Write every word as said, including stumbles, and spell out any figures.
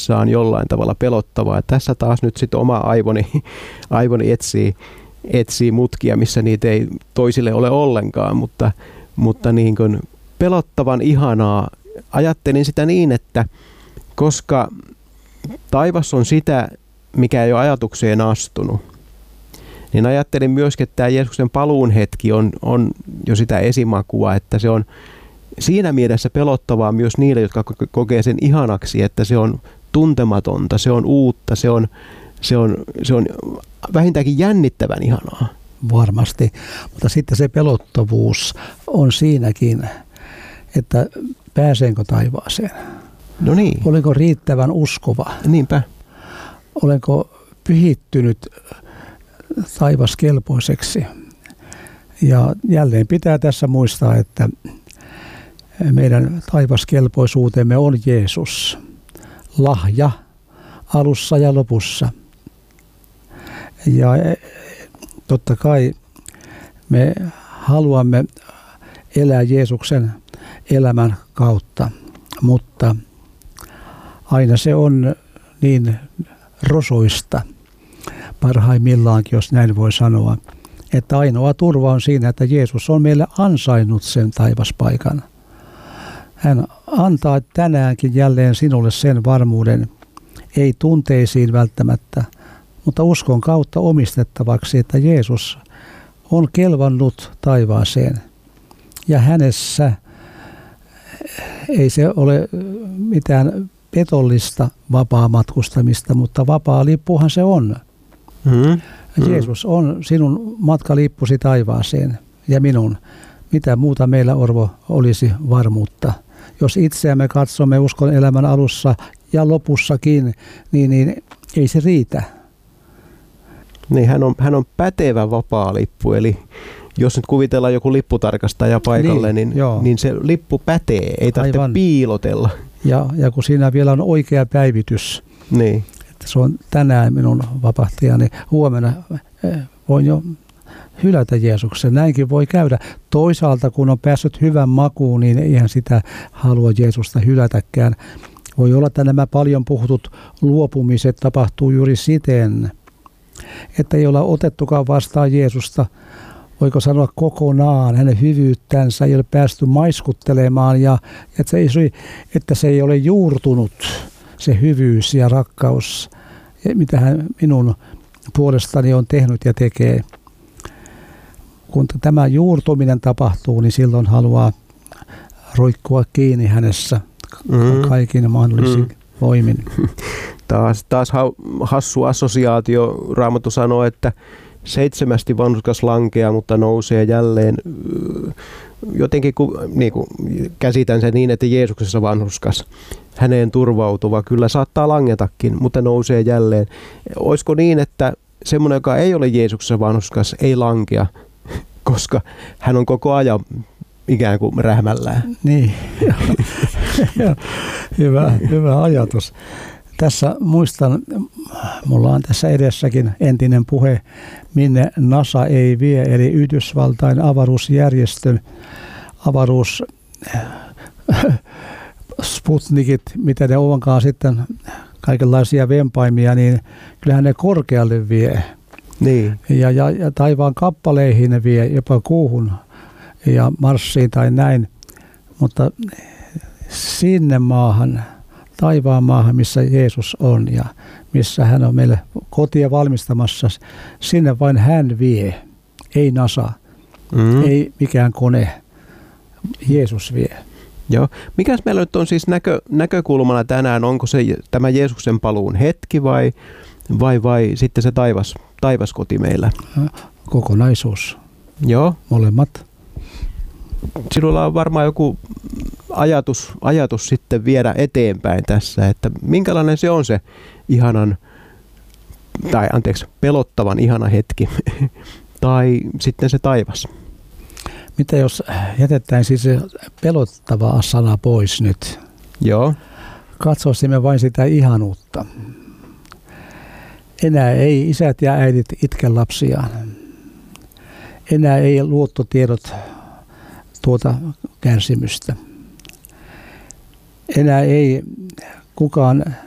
muuttumisessaan jollain tavalla pelottavaa. Tässä taas nyt sitten oma aivoni, aivoni etsii, etsii mutkia, missä niitä ei toisille ole ollenkaan, mutta, mutta niin kuin pelottavan ihanaa. Ajattelin sitä niin, että koska taivas on sitä, mikä ei ole ajatukseen astunut, niin ajattelin myöskin, että tämä Jeesuksen paluun hetki on, on jo sitä esimakua, että se on siinä mielessä pelottavaa myös niille, jotka kokee sen ihanaksi, että se on tuntematonta, se on uutta, se on, se on, se on vähintäänkin jännittävän ihanaa. Varmasti, mutta sitten se pelottavuus on siinäkin, että pääsenkö taivaaseen. No niin. Olenko riittävän uskova? Niinpä. Olenko pyhittynyt taivaskelpoiseksi? Ja jälleen pitää tässä muistaa, että meidän taivaskelpoisuutemme on Jeesus. Lahja alussa ja lopussa. Ja totta kai me haluamme elää Jeesuksen elämän kautta, mutta aina se on niin rosoista, parhaimmillaankin, jos näin voi sanoa, että ainoa turva on siinä, että Jeesus on meille ansainnut sen taivaspaikan. Hän antaa tänäänkin jälleen sinulle sen varmuuden, ei tunteisiin välttämättä, mutta uskon kautta omistettavaksi, että Jeesus on kelvannut taivaaseen. Ja hänessä ei se ole mitään petollista vapaamatkustamista, mutta vapaa lippuhan se on. Mm-hmm. Jeesus on sinun matkalippusi taivaaseen ja minun. Mitä muuta meillä, Orvo, olisi varmuutta? Jos itseämme katsomme uskon elämän alussa ja lopussakin, niin, niin ei se riitä. Niin, hän on, hän on pätevä vapaalippu, eli jos nyt kuvitellaan joku lipputarkastaja paikalle, niin, niin, niin se lippu pätee, ei tarvitse Aivan. piilotella. Ja, ja kun siinä vielä on oikea päivitys, niin. että se on tänään minun vapahtijani, huomenna voin jo hylätä Jeesuksen. Näinkin voi käydä. Toisaalta kun on päässyt hyvän makuun, niin eihän sitä halua Jeesusta hylätäkään. Voi olla, että nämä paljon puhutut luopumiset tapahtuu juuri siten, että ei olla otettukaan vastaan Jeesusta, voiko sanoa kokonaan, hänen hyvyyttänsä ei ole päästy maiskuttelemaan ja että se ei, että se ei ole juurtunut, se hyvyys ja rakkaus, mitä hän minun puolestani on tehnyt ja tekee. Kun tämä juurtuminen tapahtuu, niin silloin haluaa roikkua kiinni hänessä mm. kaikin mahdollisin mm. voimin. Taas, taas hassu assosiaatio. Raamattu sanoo, että seitsemästi vanhurskas lankeaa, mutta nousee jälleen. Jotenkin kun, niin kuin, käsitän sen niin, että Jeesuksessa vanhurskas, häneen turvautuva, kyllä saattaa langetakin, mutta nousee jälleen. Olisiko niin, että semmoinen, joka ei ole Jeesuksessa vanhurskas, ei lankea, koska hän on koko ajan ikään kuin rähmällään? Niin, hyvä, hyvä ajatus. Tässä muistan, mulla on tässä edessäkin entinen puhe, minne NASA ei vie, eli Yhdysvaltain avaruusjärjestön avaruus Sputnikit, mitä ne onkaan sitten kaikenlaisia vempaimia, niin kyllähän ne korkealle vie. Niin. Ja, ja, ja taivaan kappaleihin ne vie, jopa kuuhun ja Marsiin tai näin, mutta sinne maahan, taivaan maahan, missä Jeesus on ja missä hän on meille kotia valmistamassa, sinne vain hän vie, ei NASA, mm. ei mikään kone, Jeesus vie. Joo. Mikäs meillä nyt on siis näkö, näkökulmana tänään, onko se tämä Jeesuksen paluun hetki vai, vai, vai sitten se taivas, taivaskoti meillä? Kokonaisuus. Joo. Molemmat. Sinulla on varmaan joku ajatus, ajatus sitten viedä eteenpäin tässä, että minkälainen se on se ihanan, tai anteeksi, pelottavan ihana hetki, tai sitten se taivas. Mitä jos jätettäisiin se pelottava sana pois nyt? Joo. Katsoisimme vain sitä ihanuutta. Enää ei isät ja äidit itke lapsiaan. Enää ei luottotiedot tuota kärsimystä. Enää ei kukaan